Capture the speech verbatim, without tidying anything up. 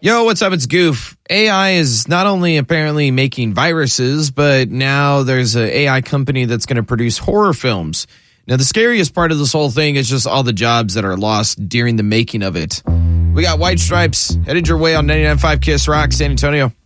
Yo, what's up? It's Goof. A I is not only apparently making viruses, but now there's an A I company that's going to produce horror films. Now, the scariest part of this whole thing is just all the jobs that are lost during the making of it. We got White Stripes headed your way on ninety-nine point five Kiss Rock, San Antonio.